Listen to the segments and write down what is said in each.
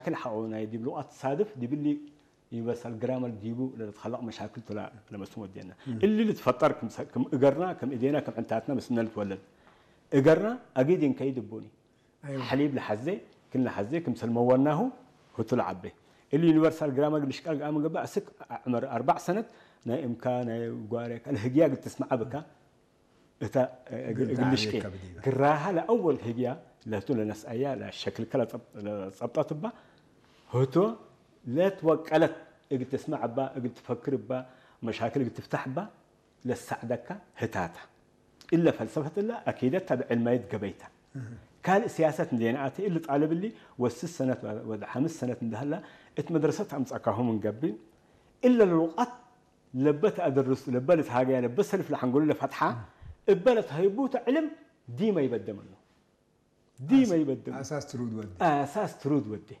كل حقونا يجيب له صادف يجيب لي بس الجرامر جيبوا لتخلق مشاكل طلع لما سمو دينا اللي تفطر كم اجرنا كم ايدينا كم انتاتنا بس نتولد اجرنا اكيد ان كيد بوني أيوة. حليب لحزه كنا حزه كم سلموناه هو تلعب به اللي يونيفرسال جرامر مش قام قبل اسك عمر 4 سنوات نا امكان غارك الهجيه قلت تسمع بك اتا قلشكي كراها لاول هجيه لا تقول ناس ايا لا الشكل كلا صبطت با هوتو لا توكلت قلت تسمع با قلت تفكر با مشاكل قلت تفتح با للسعدك هتاتا الا فلسفه الله اكيد تبع علميت قبيتها كان سياسه ديناتي اللي طالب لي وسس سنه ولا 5 سنوات اندهلا ات مدرسه امصقاهم من قبل الا الوقت لبت ادرس لبلت حاجه لبس الف لحنقول له فتحه ابلت هيبوت علم ديما يبدل منه ديما يبدل اساس ترود ودي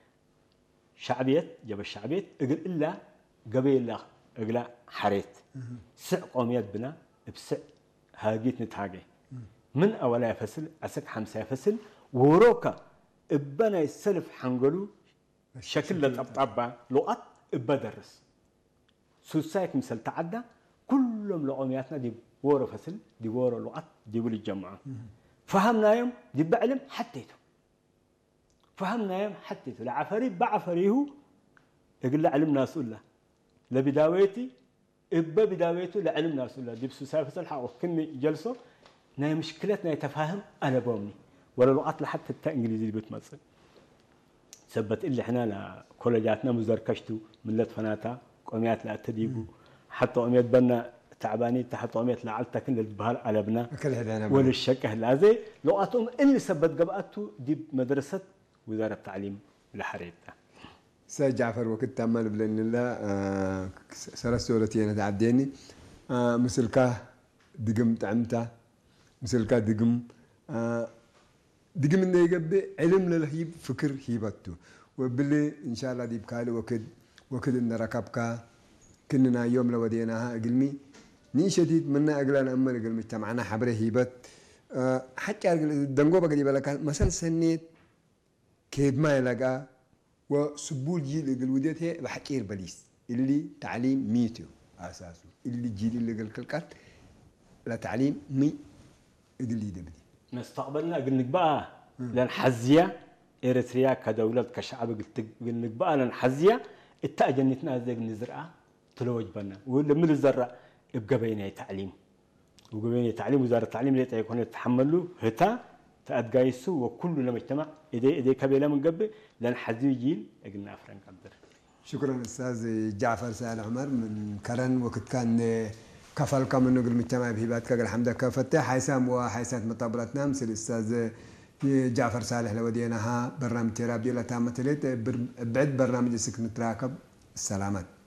شعبيت جاب الشعبيت اقل الا قبيله اقلا حريت سع قوميات بنا بسع هاجيت نتهاجي من اولا فصل اسك 5 فصل وروكا ابنا السلف حنقولوا شكل لطبطبه لقط ابدرس سوسايك مثل تعدى كلهم لقومياتنا دي ورا فصل دي ورا لقط دي ولي الجماعه فهمنا يوم دي بعلم حتيته فهمنا يوم حتيته لعفري بعفريه يقول له علم ناس الله لبداويتي ابا بداويته لعلم ناس الله دي بسوسايك فصل حق كني جلسه ناي مشكلتنا يتفاهم انا بومني ولا لقط لحتى الانجليزي اللي بتمثل ثبت اللي احنا كولجاتنا مزركشتو ملت فناتا قوميات لا تديبو حتى قوميات بنا تعبانين تحت قوميات لعلتك اللي البهار قلبنا وللشكه لازم لقطهم اللي ثبت قبأته دي مدرسه وزاره التعليم لحريتها سيد جعفر وقت تعمل بلن الله سرسولتي انا تعديني مثلك دقم تعمته مثلك دقم دقم انه يقبي علم للهيب فكر هيبته وباللي ان شاء الله دي بكالي وكد ان ركبك كننا يوم لو وديناها اقلمي ني شديد منا اقلان امر اقلمي معنا حبره هيبت حتى دنقو بقى دي بالك مثل سنيت كيد ما يلقى وسبول جيل الوديت هي بحكير بليس اللي تعليم ميتو اساسه اللي جيل اللي قال لا تعليم مي اللي دبدي نستقبلنا قلنك بقى لان حزيه اريتريا كدوله كشعب قلنك بقى لان حزيه التاجنتنا زي نزرعه تلوج بنا ولما الزرع يبقى بيني تعليم وبين تعليم وزاره التعليم اللي يكون يتحملوا هتا تأدقايسو وكل المجتمع إذا كبيرة من قبل لأن حزين جيل قلنا أفرن قدر. شكرا أستاذ جعفر سال عمر من كرن وقت كان كفلك من نقل المجتمع بهبات كقل حمدك كفتح حيسام وحيسات مطابلتنا مثل الأستاذ جعفر صالح لو وديناها برنامج ترابي لا تامة بعد برنامج سكن تراكب السلامات.